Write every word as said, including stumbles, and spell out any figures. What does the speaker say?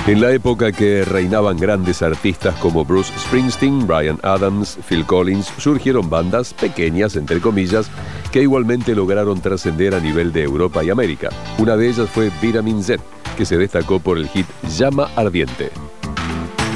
En la época que reinaban grandes artistas como Bruce Springsteen, Bryan Adams, Phil Collins, surgieron bandas pequeñas, entre comillas, que igualmente lograron trascender a nivel de Europa y América. Una de ellas fue Vitamin Z, que se destacó por el hit Llama Ardiente.